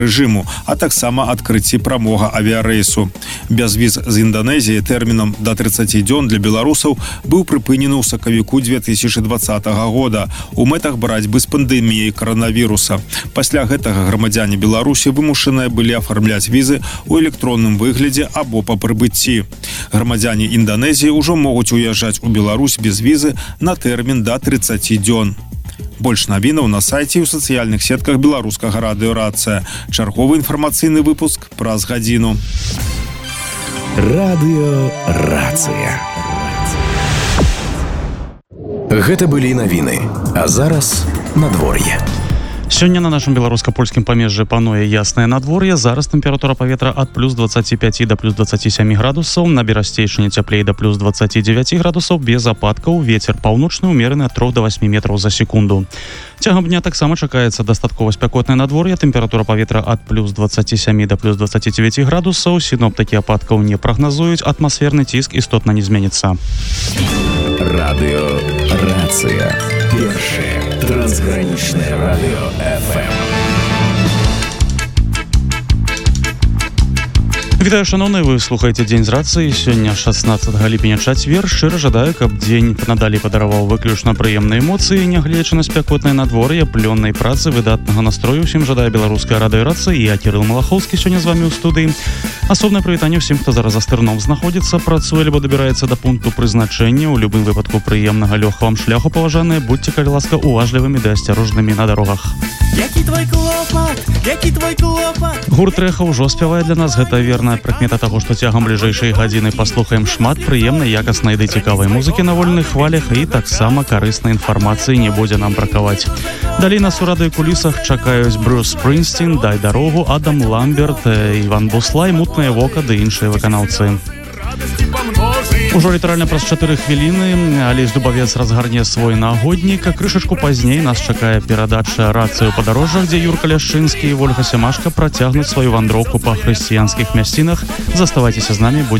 рэжыму, а таксама адкрыцці прамога авіярэйсу. Бязвіз з Інданезіі тэрмінам да 30 дзён для беларусаў быў прыпынены ў сакавіку 2020 года у мэтах барацьбы з пандэміяй каранавіруса. Пасля гэтага грамадзяне Беларусі вымушаныя былі афармляць візы ў электронным выглядзе або па прыбыцці. Грамадзяне Інданезіі ўжо могуць уязджаць у Беларусь без візы на тэрмін да 30 дзён. Больш навінаў на сайце і ў сацыяльных сетках беларускага радыё «Рацыя». Чарговы інфармацыйны выпуск праз гадзіну. Радыё «Рацыя». Гэта былі навіны, а зараз надвор'е. Сёння на нашым беларуска-польскім памежжы пануе яснае надвор'е. Зараз тэмпература паветра ад плюс 25 да плюс 27 градусаў. На берасцейшыне цяплей да плюс 29 градусаў без ападкаў. Вецер паўночны ўмераны ад 3 до 8 метраў за секунду. Цягам дня таксама чакаецца дастаткова спякотнае надвор'е. Тэмпература паветра ад плюс 27 да плюс 29 градусаў. Сіноптыкі ападкаў не прагназуюць. Атмасферны ціск істотна не зменіцца. Радыё «Рацыя». Першае трансгранічнае радыё FM. Вітаю, шановныя, вы слухаеце Дзень з рацыі. Сёння 16 ліпеня чацвер. Шчыра жадаю, каб дзень надалей падараваў выключна прыемныя эмоцыі, нягледзячы на спякотнае надвор'е, плённай працы, выдатнага настрою. Усім жадаю беларуская радыё «Рацыя». Я Кірыл Малахоўскі сёння з вамі ў студыі. Асобнае прывітанне ўсім, хто зараз за стырном знаходзіцца, працуе альбо дабіраецца да пункту прызначэння. У любым выпадку прыемнага лёгкага вам шляху, паважаныя. Будьце, калі ласка, уважлівымі ды асцярожнымі на дарогах. Які твой клопат? Які твой клопат? Гурт «Рэха» ўжо спявае для нас. Гэта верная прыкмета таго, што цягам бліжэйшай гадзіны паслухаем шмат прыемнай, якаснай ды цікавай музыкі на вольных хвалях, і таксама карыснай інфармацыі не будзе нам бракаваць. Далей нас у радыёкулісах чакаюць Брюс Спрынгстін, «Дай дарогу», Адам Ламберт, Іван Буслай, «Мутнае вока» ды іншыя выканаўцы. Ужо літаральна праз 4 хвіліны Алесь Дубавец разгарне свой нагоднік. Крышачку пазней нас чакае перадача «Рацыю па дарожжах», дзе Юрка Ляшчынскі і Вольга Сямашка працягнуць сваю вандроўку па хрысціянскіх мясцінах. Заставайцеся з намі, будзе